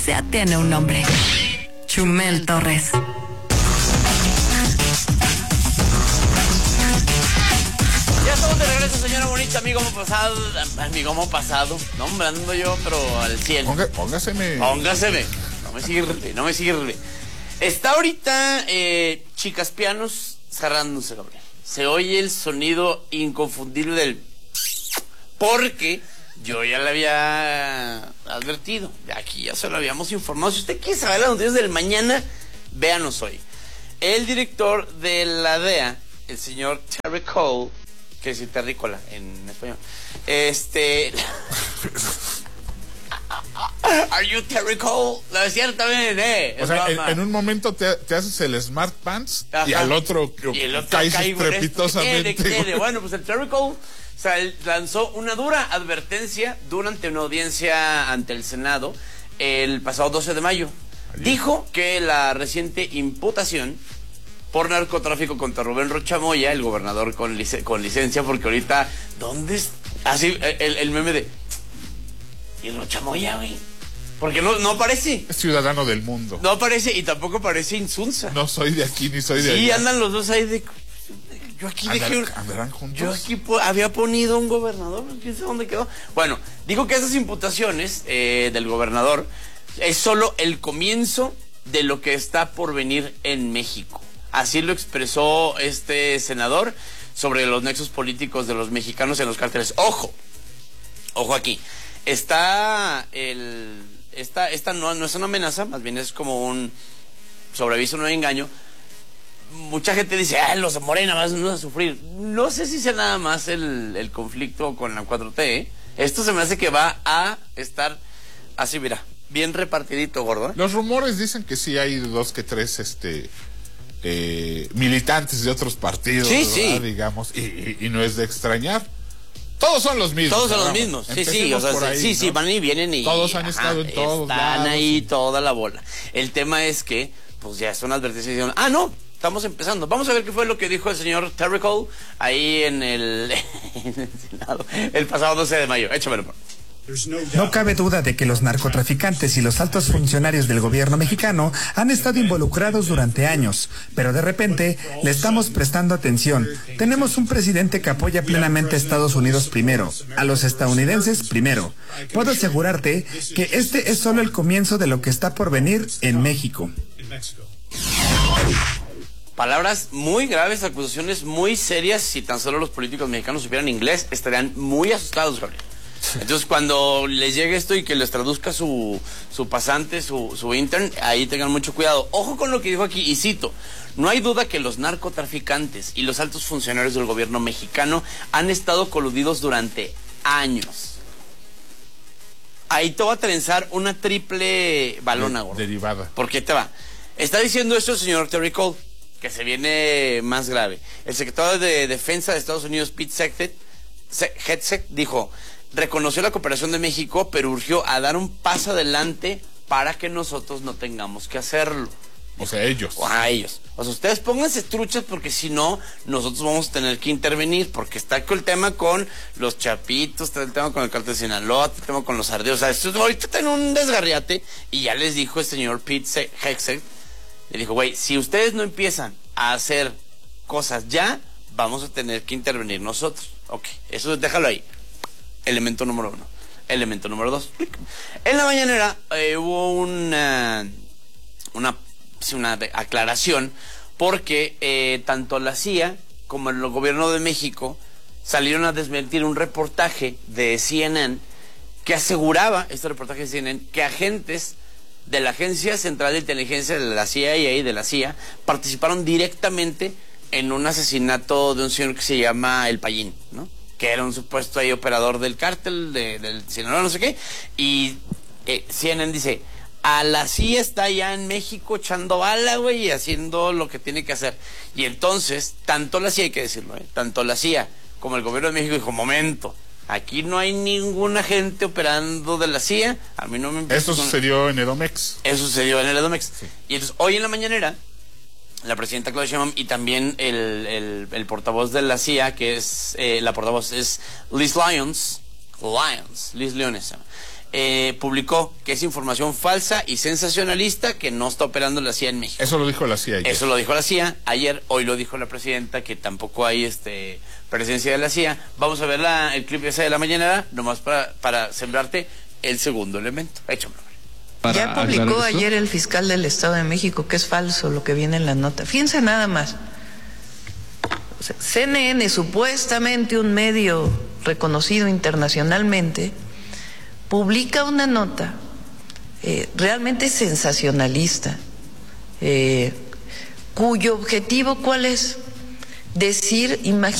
Ya tiene un nombre. Chumel Torres. Ya estamos de regreso, señora bonita, amigo pasado. No, hombre, ando yo, pero al cielo. Póngaseme. No me sirve. Está ahorita Chicas Pianos cerrándose, Gabriel. Se oye el sonido inconfundible del... Porque yo ya le había advertido. De aquí ya se lo habíamos informado. Si usted quiere saber las noticias del mañana, véanos hoy. El director de la DEA, el señor Terry Cole, que es terrícola en español. Are you Terry Cole? Lo decía también, O sea, en un momento te haces el Smart Pants. Ajá. Y al otro caes estrepitosamente. Bueno, pues el Terry Cole lanzó una dura advertencia durante una audiencia ante el Senado el pasado 12 de mayo. Dijo que la reciente imputación por narcotráfico contra Rubén Rocha Moya, el gobernador con licencia, porque ahorita, ¿dónde es? Así, el meme de... ¿Y Rocha Moya, güey? Porque no aparece. Es ciudadano del mundo. No aparece y tampoco aparece Insunza. No soy de aquí ni soy de allá. Sí, andan los dos ahí de... Yo aquí ¿Andarán juntos? Yo aquí había ponido un gobernador, quién sabe dónde quedó. Bueno, digo que esas imputaciones del gobernador es solo el comienzo de lo que está por venir en México. Así lo expresó este senador sobre los nexos políticos de los mexicanos en los cárteles. Ojo aquí. Esta no es una amenaza, más bien es como un sobreaviso, no engaño. Mucha gente dice, los de Morena van a sufrir. No sé si sea nada más el conflicto con la 4T. Esto se me hace que va a estar así, mira, bien repartidito, gordo. Los rumores dicen que sí hay 2 que 3 militantes de otros partidos, sí. digamos, y no es de extrañar. Todos son los mismos. Todos son los mismos. Sí, o sea, ahí, sí, van y vienen y... Todos han estado en todos lados. Están ahí toda la bola. El tema es que, pues ya son advertencias y dicen, no, estamos empezando. Vamos a ver qué fue lo que dijo el señor Terry Cole ahí en el Senado el pasado 12 de mayo. Échamelo, por favor. No cabe duda de que los narcotraficantes y los altos funcionarios del gobierno mexicano han estado involucrados durante años, pero de repente le estamos prestando atención. Tenemos un presidente que apoya plenamente a Estados Unidos primero, a los estadounidenses primero. Puedo asegurarte que este es solo el comienzo de lo que está por venir en México. Palabras muy graves, acusaciones muy serias. Si tan solo los políticos mexicanos supieran inglés, estarían muy asustados, Gabriel. Entonces, cuando les llegue esto y que les traduzca su pasante, su intern, ahí tengan mucho cuidado. Ojo con lo que dijo aquí, y cito: no hay duda que los narcotraficantes y los altos funcionarios del gobierno mexicano han estado coludidos durante años. Ahí te va a trenzar una triple balona, gordo. Derivada. ¿Por qué te va? Está diciendo esto el señor Terry Cole, que se viene más grave. El secretario de Defensa de Estados Unidos, Pete Hegseth, dijo... reconoció la cooperación de México, pero urgió a dar un paso adelante para que nosotros no tengamos que hacerlo. O sea, ellos. A ellos. O sea, ustedes pónganse truchas porque si no, nosotros vamos a tener que intervenir, porque está el tema con los chapitos, está el tema con el cártel de Sinaloa, está el tema con los ardeos. O sea, esto ahorita está en un desgarriate, y ya les dijo el señor Pete Hegseth, le dijo, güey, si ustedes no empiezan a hacer cosas ya, vamos a tener que intervenir nosotros. Ok, eso déjalo ahí. Elemento número 1. Elemento número 2. En la mañanera hubo una aclaración porque tanto la CIA como el gobierno de México salieron a desmentir un reportaje de CNN que aseguraba, este reportaje de CNN, que agentes de la Agencia Central de Inteligencia de la CIA y de la CIA participaron directamente en un asesinato de un señor que se llama El Payín, ¿no? Que era un supuesto ahí operador del cártel del Sinaloa, no sé qué, y CNN dice, a la CIA está allá en México echando bala, güey, y haciendo lo que tiene que hacer. Y entonces, tanto la CIA, hay que decirlo, tanto la CIA como el gobierno de México dijo, momento, aquí no hay ningún agente operando de la CIA, a mí no me... Eso sucedió en Edomex. Eso sucedió en el Edomex. Sí. Y entonces, hoy en la mañanera, la presidenta Claudia Sheinbaum y también el portavoz de la CIA, que es la portavoz es Liz Lyons, Liz Leones, publicó que es información falsa y sensacionalista, que no está operando la CIA en México. Eso lo dijo la CIA ayer. Eso lo dijo la CIA ayer, hoy lo dijo la presidenta, que tampoco hay presencia de la CIA. Vamos a ver el clip ese de la mañanera, nomás para sembrarte el segundo elemento. Échamelo. Ya publicó ayer el fiscal del Estado de México que es falso lo que viene en la nota. Fíjense nada más. O sea, CNN, supuestamente un medio reconocido internacionalmente, publica una nota realmente sensacionalista, cuyo objetivo, ¿cuál es? Decir,